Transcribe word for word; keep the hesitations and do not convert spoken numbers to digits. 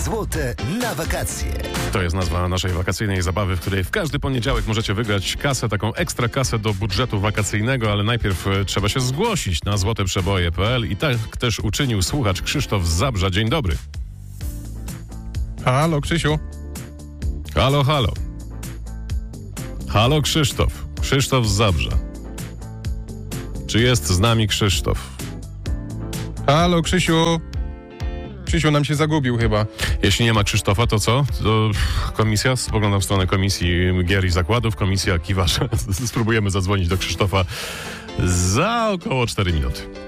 Złote na wakacje. To jest nazwa naszej wakacyjnej zabawy, w której w każdy poniedziałek możecie wygrać kasę, taką ekstra kasę do budżetu wakacyjnego, ale najpierw e, trzeba się zgłosić na złote przeboje kropka p l i tak też uczynił słuchacz Krzysztof z Zabrza. Dzień dobry. Halo, Krzysiu. Halo, halo. Halo, Krzysztof. Krzysztof z Zabrza. Czy jest z nami Krzysztof? Halo, Krzysiu. Krzysiu nam się zagubił chyba. Jeśli nie ma Krzysztofa, to co? To komisja? Spoglądam w stronę Komisji Gier i Zakładów. Komisja kiwa, że spróbujemy zadzwonić do Krzysztofa za około cztery minuty.